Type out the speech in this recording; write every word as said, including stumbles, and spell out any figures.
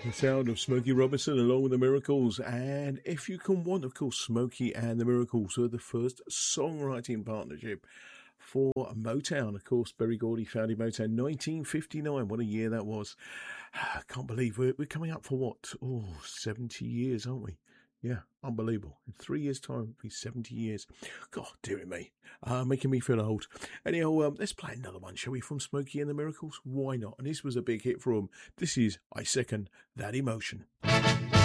The sound of Smokey Robinson along with the Miracles. And If You Can Want, of course, Smokey and the Miracles were the first songwriting partnership for Motown. Of course, Berry Gordy founded Motown nineteen fifty-nine. What a year that was. I can't believe we're, we're coming up for what? Oh, seventy years, aren't we? Yeah, unbelievable. In three years' time, it'll be seventy years. God, dearie me. Uh, making me feel old. Anyhow, um, let's play another one, shall we, from Smokey and the Miracles? Why not? And this was a big hit for them. This is I Second That Emotion.